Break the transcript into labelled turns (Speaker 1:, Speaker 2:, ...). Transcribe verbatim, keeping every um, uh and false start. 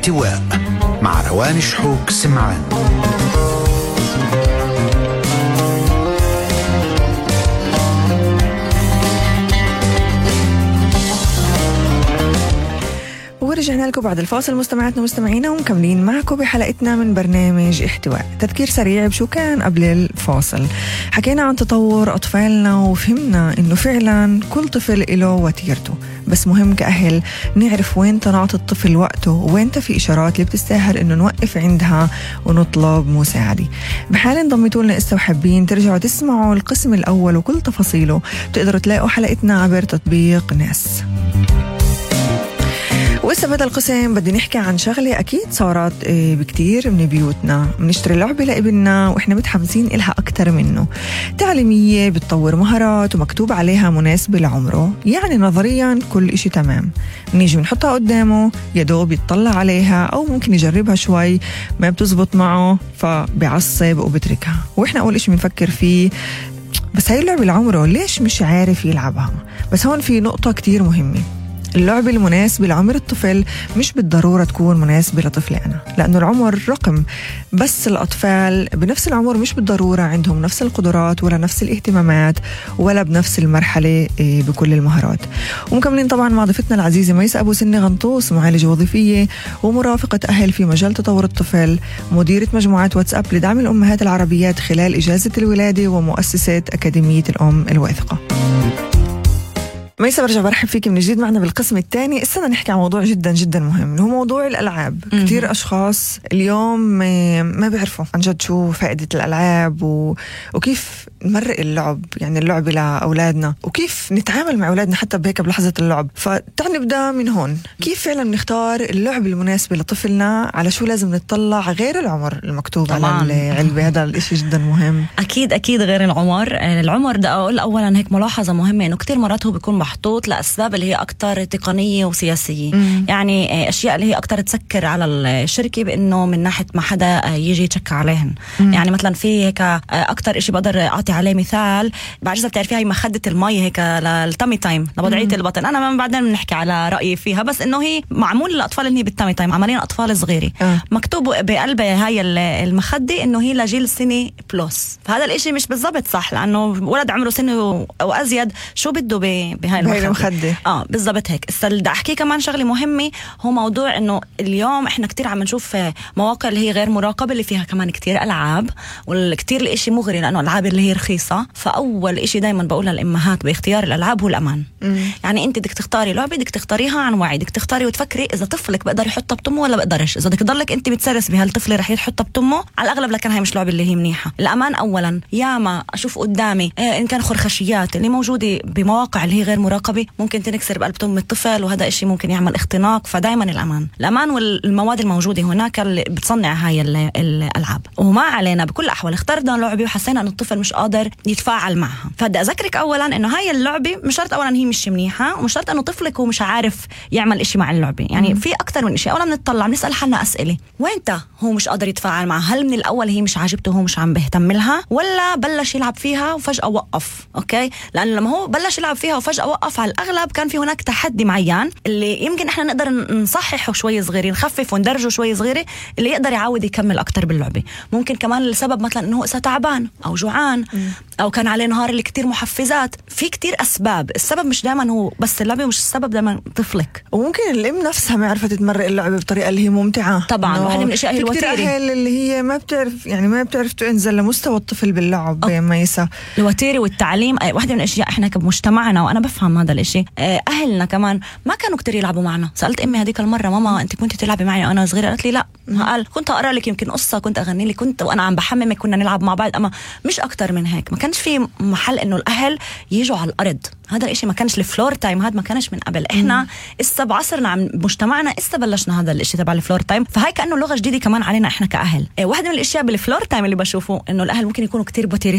Speaker 1: احتواء مع روان شحوك سمعان.
Speaker 2: ورجعنا لكم بعد الفاصل مستمعاتنا ومستمعينا ومكملين معكم بحلقتنا من برنامج احتواء. تذكير سريع بشو كان قبل الفاصل. حكينا عن تطور أطفالنا وفهمنا إنه فعلا كل طفل له وتيرته، بس مهم كأهل نعرف وين نعطي الطفل وقته وين في إشارات اللي بتستاهل إنه نوقف عندها ونطلب مساعدة. بحال انضميتوا لنا إسا وحابين ترجعوا تسمعوا القسم الأول وكل تفاصيله بتقدروا تلاقوا حلقتنا عبر تطبيق ناس. وإسا بدأ القسم بدي نحكي عن شغلة أكيد صارت بكتير من بيوتنا. بنشتري لعبة لابننا وإحنا متحمسين إلها أكتر منه، تعليمية بتطور مهارات ومكتوب عليها مناسبة لعمره، يعني نظريا كل إشي تمام. نيجي بنحطها قدامه يدوب يتطلع عليها أو ممكن يجربها شوي، ما بتزبط معه فبيعصب وبتركها. وإحنا أول إشي بنفكر فيه بس هاي اللعبة لعمره ليش مش عارف يلعبها؟ بس هون في نقطة كتير مهمة، اللعبة المناسبة لعمر الطفل مش بالضرورة تكون مناسبة لطفلي أنا، لأنه العمر رقم، بس الأطفال بنفس العمر مش بالضرورة عندهم نفس القدرات ولا نفس الاهتمامات ولا بنفس المرحلة بكل المهارات. ومكملين طبعا مع ضيفتنا العزيزة ميسة أبو سنة غنطوس، معالجة وظيفية ومرافقة أهل في مجال تطور الطفل، مديرة مجموعة واتساب لدعم الأمهات العربيات خلال إجازة الولادة ومؤسسة أكاديمية الأم الواثقة. ميسة برجع برحب فيك من جديد معنا بالقسم الثاني. استنى نحكي عن موضوع جدا جدا مهم، هو موضوع الألعاب. م- كتير أشخاص اليوم ما بيعرفوا عن جد شو فائدة الألعاب و... وكيف نمرق اللعب، يعني اللعب لأولادنا، وكيف نتعامل مع أولادنا حتى بهيك بلحظة اللعب. فتعني نبدأ من هون، كيف فعلا نختار اللعب المناسبة لطفلنا؟ على شو لازم نتطلع غير العمر المكتوب طبعاً على العلبة؟ هذا الإشي جدا مهم.
Speaker 3: أكيد أكيد غير العمر. العمر ده أقول أولا هيك ملاحظة مهمة، إنه كتير مرات هو بيكون محطوط لأسباب اللي هي أكتر تقنية وسياسية. مم. يعني أشياء اللي هي أكتر تسكر على الشركة بأنه من ناحية ما حدا يجي يتشك عليهن. مم. يعني مثلا في هيك أكتر إشي بقدر أعطي عليه مثال، بعجزة بتعرفيها هي مخدة المي هيك للتامي تايم لوضعية البطن. أنا ما بعدين بنحكي على رأيي فيها، بس إنه هي معمول للأطفال اللي هي بالتامي تايم، عملين أطفال صغيرة. أه. مكتوب بقلبها هاي المخدة إنه هي لجيل سنة بلس، فهذا الإشي مش بالضبط صح، لأنه ولد عمره سنة أو أزيد شو بده بهاي المخدة. مخدة. اه بالضبط هيك. بدي احكي كمان شغله مهمه، هو موضوع انه اليوم احنا كتير عم نشوف مواقع اللي هي غير مراقبه اللي فيها كمان كتير العاب، والكتير الاشي مغري لانه العاب اللي هي رخيصه. فاول اشي دايما بقولها للامهات باختيار الالعاب هو الامان. مم. يعني انت بدك تختاري لعبه، بدك تختاريها عن وعي، بدك تختاري وتفكري اذا طفلك بقدر يحطها بتمه ولا بقدرش. اذا بدك تضلك انت بتسرس بهالطفل رح يحطها بتمه على الاغلب، لكن هي مش لعبه اللي هي منيحه. الامان اولا. ياما اشوف قدامي آه ان كان خرخشيات اللي موجوده بمواقع اللي هي غير مراقبه ممكن تنكسر بقلب أم الطفل، وهذا إشي ممكن يعمل اختناق. فدايما الأمان الأمان والمواد الموجودة هناك اللي بتصنع هاي الألعاب. وما علينا بكل الأحوال اخترنا لعبة وحسينا أن الطفل مش قادر يتفاعل معها، فبدي أذكرك أولا أنه هاي اللعبة مش شرط أولا هي مش منيحة، ومش شرط أنه طفلك هو مش عارف يعمل إشي مع اللعبة. يعني م- في أكتر من إشي. أولا بنطلع بنسأل حالنا أسئلة، وإنت هو مش قادر يتفاعل معها؟ هل من الأول هي مش عاجبته وهو مش عم بيهتم لها، ولا بلش يلعب فيها وفجأة وقف؟ أوكي، لأن لما هو بلش يلعب فيها وفجأة وقف على الأغلب كان في هناك تحدي معين اللي يمكن احنا نقدر نصححه شوي صغير، نخفف وندرجه شوي صغيرة اللي يقدر يعود يكمل اكتر باللعبة. ممكن كمان السبب مثلا انه هو تعبان او جوعان م. او كان عليه نهار اللي كتير محفزات. في كتير اسباب، السبب مش دائما هو بس اللعبة، مش السبب دائما طفلك.
Speaker 2: وممكن الام نفسها ما عرفت تمرق اللعبة بطريقة اللي هي ممتعة.
Speaker 3: طبعا واحدة من الاشياء هي الوتيرة.
Speaker 2: كتير اهل اللي هي ما بتعرف، يعني ما بتعرف تنزل لمستوى الطفل باللعب. ميسة،
Speaker 3: الوتيرة والتعليم واحدة من الاشياء احنا كمجتمعنا، وانا بفهم هذا الاشي. اهلنا كمان ما كانوا كتير يلعبوا معنا. سألت امي هذيك المرة، ماما انت كنت تلعبي معي وانا صغيرة؟ قالت لي لا. قال كنت اقرا لك يمكن قصة، كنت اغني لك، كنت وانا عم بحممك، كنا نلعب مع بعض، اما مش اكتر من هيك. ما كانش في محل انه الاهل يجوا على الارض. هذا الاشي ما كانش الفلور تايم، هذا ما كانش من قبل. احنا اسا بعصرنا عم مجتمعنا اسا بلشنا هذا الاشي تبع الفلور تايم، فهاي كانه لغة جديدة كمان علينا احنا كاهل. واحدة من الاشياء بالفلور تايم اللي بشوفه انه الاهل ممكن يكونوا كتير بوتيري